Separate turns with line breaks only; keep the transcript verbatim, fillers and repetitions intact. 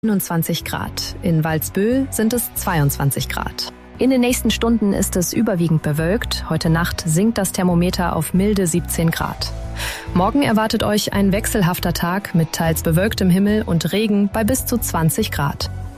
einundzwanzig Grad. In Waldsbüll sind es zweiundzwanzig Grad. In den nächsten Stunden ist es überwiegend bewölkt. Heute Nacht sinkt das Thermometer auf milde siebzehn Grad. Morgen erwartet euch ein wechselhafter Tag mit teils bewölktem Himmel und Regen bei bis zu zwanzig Grad.